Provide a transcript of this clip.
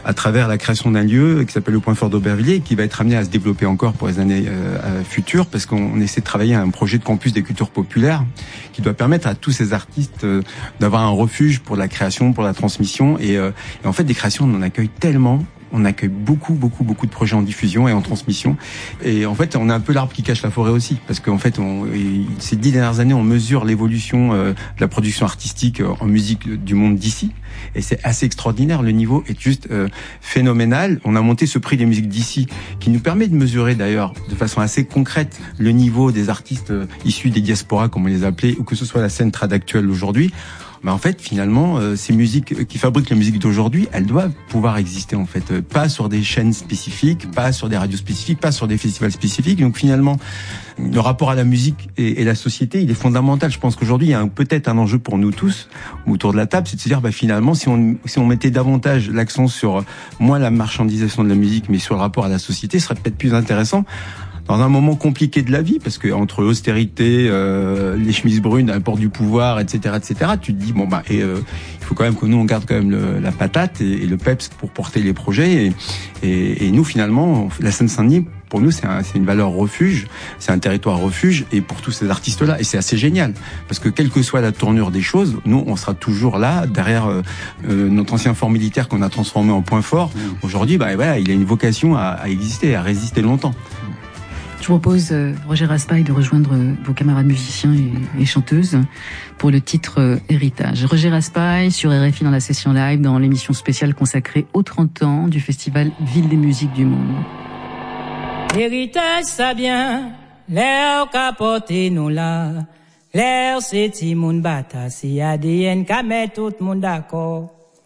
à travers la création d'un lieu qui s'appelle le Point Fort d'Aubervilliers et qui va être amené à se développer encore pour les années futures, parce qu'on essaie de travailler à un projet de campus des cultures populaires qui doit permettre à tous ces artistes d'avoir un refuge pour la création, pour la transmission. Et en fait, des créations, on en accueille tellement. On accueille beaucoup de projets en diffusion et en transmission. Et en fait, on a un peu l'arbre qui cache la forêt aussi. Parce qu'en fait, ces 10 dernières années, on mesure l'évolution de la production artistique en musique du monde d'ici. Et c'est assez extraordinaire. Le niveau est juste phénoménal. On a monté ce prix des musiques d'ici qui nous permet de mesurer d'ailleurs de façon assez concrète le niveau des artistes issus des diasporas, comme on les appelait, ou que ce soit la scène trad actuelle aujourd'hui. En fait, finalement, ces musiques qui fabriquent la musique d'aujourd'hui, elles doivent pouvoir exister, en fait. Pas sur des chaînes spécifiques, pas sur des radios spécifiques, pas sur des festivals spécifiques. Donc, finalement, le rapport à la musique et la société, il est fondamental. Je pense qu'aujourd'hui, il y a peut-être un enjeu pour nous tous, autour de la table, c'est de se dire, finalement, si on mettait davantage l'accent sur, moins la marchandisation de la musique, mais sur le rapport à la société, ce serait peut-être plus intéressant. Dans un moment compliqué de la vie, parce que entre l'austérité, les chemises brunes à la porte du pouvoir, etc., tu te dis il faut quand même que nous on garde quand même la patate et le peps pour porter les projets. Et nous finalement, la Seine-Saint-Denis, pour nous c'est une valeur refuge, c'est un territoire refuge, et pour tous ces artistes-là, et c'est assez génial, parce que quelle que soit la tournure des choses, nous on sera toujours là derrière notre ancien fort militaire qu'on a transformé en point fort. Aujourd'hui, il a une vocation à exister, à résister longtemps. Je vous propose, Roger Raspail, de rejoindre vos camarades musiciens et chanteuses pour le titre Héritage. Roger Raspail sur RFI dans la session live, dans l'émission spéciale consacrée aux 30 ans du festival Ville des musiques du monde. Héritage, ça bien, l'air capoté nous là, l'air c'est ti moun bata, si ADN qu'a met tout le monde d'accord.